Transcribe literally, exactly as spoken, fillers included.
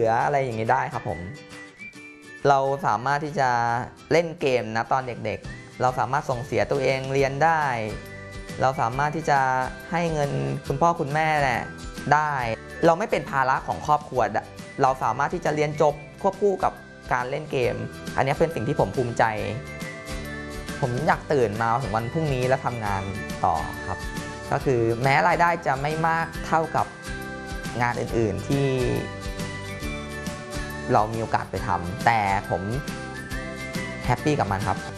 ลืออะไรอย่างนี้ได้ครับผมเราสามารถที่จะเล่นเกมนะตอนเด็กๆเราสามารถส่งเสียตัวเองเรียนได้เราสามารถที่จะให้เงินคุณพ่อคุณแม่ได้เราไม่เป็นภาระของครอบครัวเราสามารถที่จะเรียนจบควบคู่กับการเล่นเกมอันนี้เป็นสิ่งที่ผมภูมิใจผมอยากตื่นมาถึงวันพรุ่งนี้แล้วทำงานต่อครับก็คือแม้รายได้จะไม่มากเท่ากับงานอื่นๆที่เรามีโอกาสไปทำแต่ผมแฮปปี้กับมันครับ